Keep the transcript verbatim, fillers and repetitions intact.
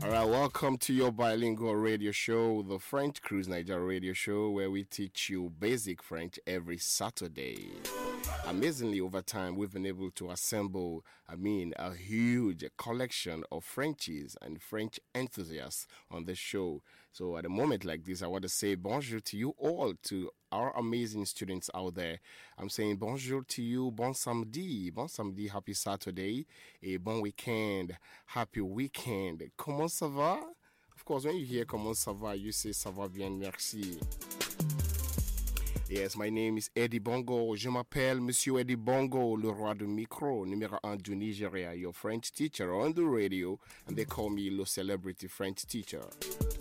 All right, welcome to your bilingual radio show, the French Cruise Nigeria radio show, where we teach you basic French every Saturday. Amazingly, over time, we've been able to assemble, I mean, a huge collection of Frenchies and French enthusiasts on the show. So at a moment like this, I want to say bonjour to you all, to our amazing students out there. I'm saying bonjour to you, bon samedi, bon samedi, happy Saturday, et bon weekend, happy weekend. Comment ça va? Of course, when you hear comment ça va, you say ça va bien, merci. Yes, my name is Eddie Bongo. Je m'appelle Monsieur Eddie Bongo, le roi du micro, numéro un du Nigeria, your French teacher on the radio, and they call me le celebrity French teacher.